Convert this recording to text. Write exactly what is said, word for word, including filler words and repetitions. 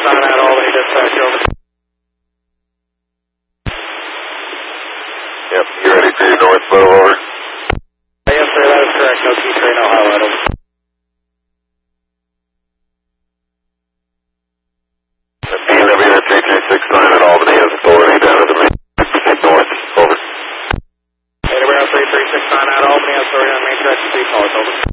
nine at Albany, dispatch, over. Yep, you ready for your north flow, over? Yes, sir, that is correct. No key train, no highlight, over. B W three three six nine at Albany has authority down to the main, proceed north, over. B W three three six nine at Albany has authority on main track, proceed north, over.